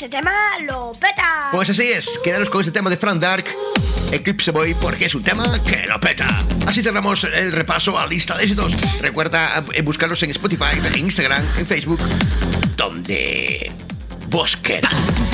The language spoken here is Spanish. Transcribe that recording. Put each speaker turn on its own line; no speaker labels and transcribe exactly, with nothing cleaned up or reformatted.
ese tema lo peta.
Pues así es, quedaros con este tema de Frank Dark, Eclipse Boy, porque es un tema que lo peta. Así cerramos el repaso a la lista de éxitos. Recuerda buscarlos en Spotify, en Instagram, en Facebook, donde vos queráis.